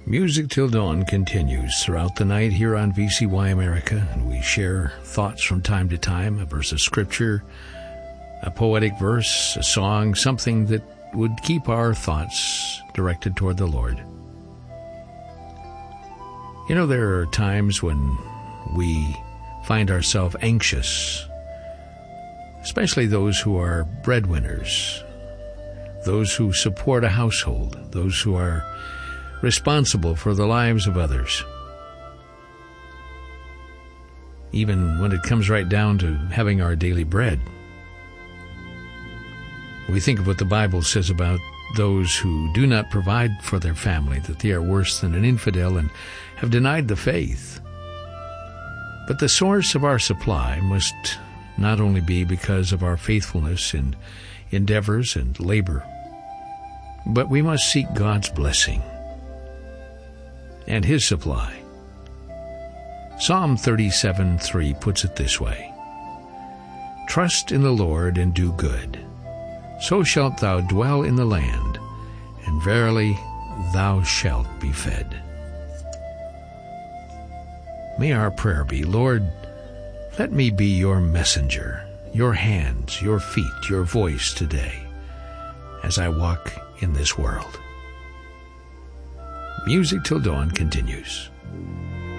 Music Till Dawn continues throughout the night here on VCY America, and we share thoughts from time to time, a verse of Scripture, a poetic verse, a song, something that would keep our thoughts directed toward the Lord. You know, there are times when we find ourselves anxious, especially those who are breadwinners, those who support a household, those who are responsible for the lives of others. Even when it comes right down to having our daily bread. We think of what the Bible says about those who do not provide for their family, that they are worse than an infidel and have denied the faith. But the source of our supply must not only be because of our faithfulness in endeavors and labor, but we must seek God's blessing and His supply. Psalm 37:3 puts it this way: "Trust in the Lord and do good, so shalt thou dwell in the land, and verily thou shalt be fed." May our prayer be, Lord, let me be your messenger, your hands, your feet, your voice today, as I walk in this world. Music Till Dawn continues.